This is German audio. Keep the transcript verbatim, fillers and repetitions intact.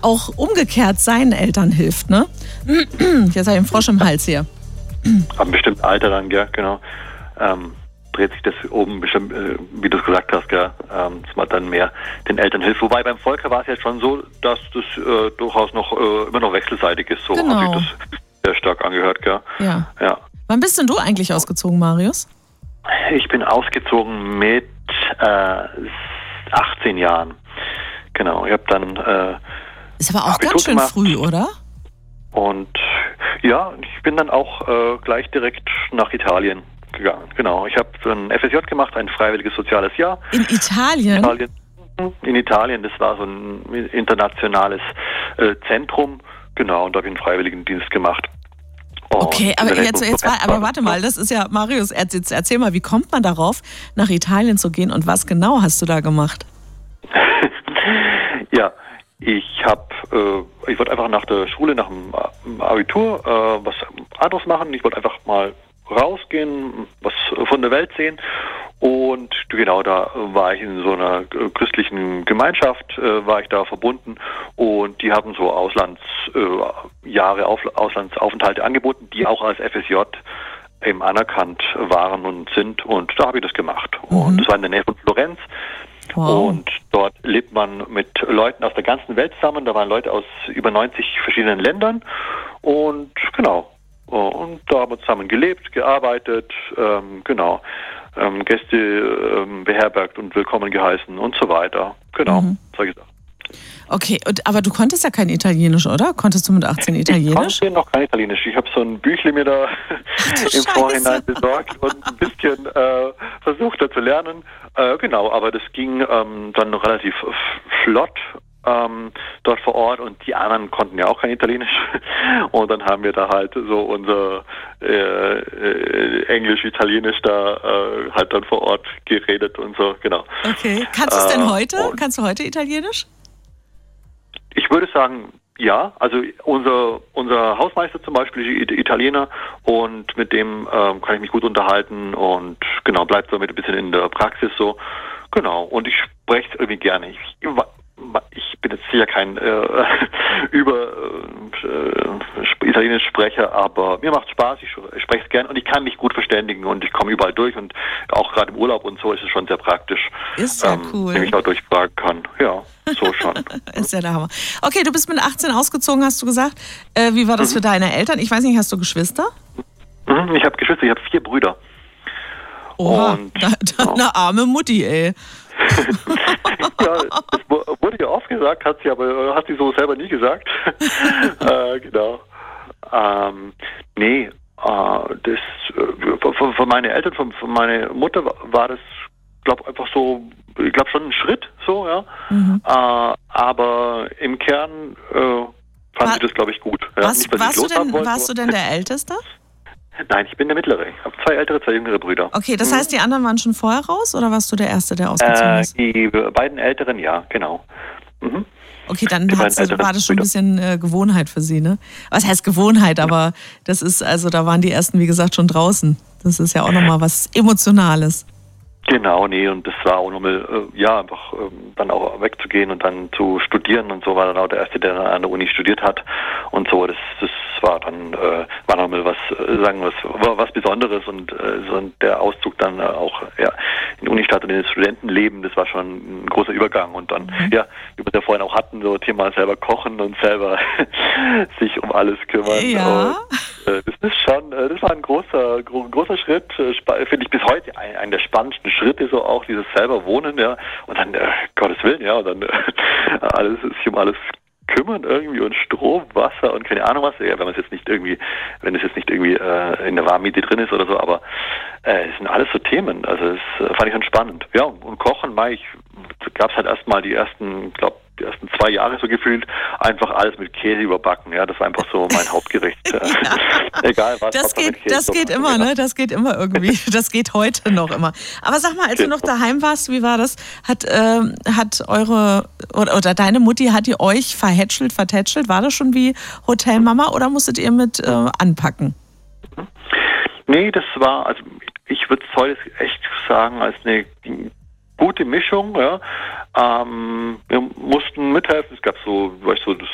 auch umgekehrt seinen Eltern hilft, ne? Jetzt habe ich einen Frosch im Hals hier. Ab einem bestimmten Alter dann, gell, genau. Ähm, dreht sich das oben bestimmt, äh, wie du es gesagt hast, gell, ähm, dass man dann mehr den Eltern hilft. Wobei beim Volker war es jetzt schon so, dass das äh, durchaus noch äh, immer noch wechselseitig ist. So genau. habe ich das sehr stark angehört, gell. Ja. ja. Wann bist denn du eigentlich ausgezogen, Marius? Ich bin ausgezogen mit äh, achtzehn Jahren. Genau, ich habe dann äh, ist aber auch Abitur ganz schön gemacht. früh, oder? Und ja, ich bin dann auch äh, gleich direkt nach Italien gegangen. Genau, ich habe ein F S J gemacht, ein freiwilliges soziales Jahr. In Italien? Italien in Italien, das war so ein internationales äh, Zentrum. Genau, und da habe ich einen Freiwilligendienst gemacht. Und okay, aber jetzt, jetzt war, aber warte mal, das ist ja, Marius, jetzt erzähl mal, wie kommt man darauf, nach Italien zu gehen und was genau hast du da gemacht? Ja, ich habe, äh, ich wollte einfach nach der Schule, nach dem Abitur äh, was anderes machen. Ich wollte einfach mal rausgehen, was von der Welt sehen. Und genau, da war ich in so einer christlichen Gemeinschaft, äh, war ich da verbunden. Und die haben so Auslandsjahre, äh, Auf, Auslandsaufenthalte angeboten, die auch als F S J eben anerkannt waren und sind. Und da habe ich das gemacht. Mhm. Und das war in der Nähe von Florenz. Wow. Und dort lebt man mit Leuten aus der ganzen Welt zusammen. Da waren Leute aus über neunzig verschiedenen Ländern. Und genau, und da haben wir zusammen gelebt, gearbeitet, ähm, genau, ähm, Gäste ähm, beherbergt und willkommen geheißen und so weiter. Genau, mhm. solche Sachen. Okay, und, aber du konntest ja kein Italienisch, oder? Konntest du mit achtzehn Italienisch? Ich konnte noch kein Italienisch. Ich habe so ein Büchle mir da im Vorhinein besorgt und ein bisschen äh, versucht da zu lernen. Äh, genau, aber das ging ähm, dann relativ flott ähm, dort vor Ort und die anderen konnten ja auch kein Italienisch. Und dann haben wir da halt so unser äh, äh, Englisch, Italienisch da äh, halt dann vor Ort geredet und so, genau. Okay, kannst du es denn äh, heute? Kannst du heute Italienisch? Ich würde sagen, ja. Also unser unser Hausmeister zum Beispiel ist Italiener und mit dem ähm, kann ich mich gut unterhalten und genau, bleibt so mit ein bisschen in der Praxis so. Genau. Und ich spreche es irgendwie gerne. Ich, ich bin jetzt sicher kein äh, über äh, Italienisch Sprecher, aber mir macht Spaß, ich, ich spreche es gerne und ich kann mich gut verständigen und ich komme überall durch und auch gerade im Urlaub und so ist es schon sehr praktisch. Ist ja ähm, cool. Wenn ich auch durchfragen kann. Ja, so schon. Ist ja der Hammer. Okay, du bist mit achtzehn ausgezogen, hast du gesagt. Äh, wie war das mhm. für deine Eltern? Ich weiß nicht, hast du Geschwister? Mhm, ich habe Geschwister, ich habe vier Brüder. Oha, und, da, da, ja. eine arme Mutti, ey. Ja, das wurde ja oft gesagt, hat sie aber hat sie so selber nie gesagt. äh, genau. Ähm, nee, äh, das äh, von, von meinen Eltern, von, von meiner Mutter war das, glaube einfach so, ich glaube schon ein Schritt, so, ja. Mhm. Äh, aber im Kern äh, fand war, sie das, glaube ich, gut. Ja, was, nicht, dass warst ich du denn, wollte, warst du denn der Älteste? Nein, ich bin der Mittlere. Ich habe zwei ältere, zwei jüngere Brüder. Okay, das mhm. heißt, die anderen waren schon vorher raus oder warst du der Erste, der ausgezogen ist? Äh, die beiden Älteren, ja, genau. Mhm. Okay, dann hat's, war das schon ein bisschen äh, Gewohnheit für Sie, ne? Was heißt Gewohnheit, aber das ist, also da waren die Ersten, wie gesagt, schon draußen. Das ist ja auch nochmal was Emotionales. Genau, nee, und das war auch nochmal, äh, ja, einfach äh, dann auch wegzugehen und dann zu studieren und so, war dann auch der Erste, der an der Uni studiert hat und so, das, das war dann, äh, war nochmal was, äh, sagen wir was, was Besonderes und äh, so der Auszug dann äh, auch, ja, in die Unistadt und in das Studentenleben, das war schon ein großer Übergang und dann, mhm. ja, wie wir es ja vorhin auch hatten, so Thema selber kochen und selber sich um alles kümmern. Ja. Und, äh, das ist schon, äh, das war ein großer, gro- großer Schritt, äh, finde ich bis heute ein, ein der spannendsten Schritte, so auch dieses selber Wohnen, ja, und dann, äh, Gottes Willen, ja, und dann äh, alles, sich um alles kümmern irgendwie und Strom, Wasser und keine Ahnung was, ja, wenn man es jetzt nicht irgendwie, wenn es jetzt nicht irgendwie äh, in der Warmmiete drin ist oder so, aber äh, es sind alles so Themen, also das äh, fand ich schon spannend. Ja, und, und Kochen, Mai, ich gab es halt erstmal die ersten, ich glaube, die ersten zwei Jahre so gefühlt, einfach alles mit Käse überbacken, ja, das war einfach so mein Hauptgericht. Ja. Egal was. Das geht, das geht immer, ne? Das geht immer irgendwie. Das geht heute noch immer. Aber sag mal, als du noch daheim warst, wie war das? Hat, äh, hat eure, oder, oder deine Mutti, hat die euch verhätschelt, vertätschelt? War das schon wie Hotelmama oder musstet ihr mit äh, anpacken? Nee, das war, also ich würde es heute echt sagen, als eine gute Mischung, ja. Ähm, wir mussten mithelfen. Es gab so, weißt du, das